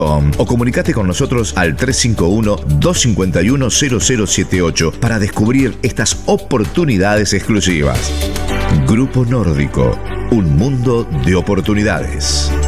o comunicate con nosotros al 351-251-0078 para descubrir estas oportunidades exclusivas. Grupo Nórdico, un mundo de oportunidades.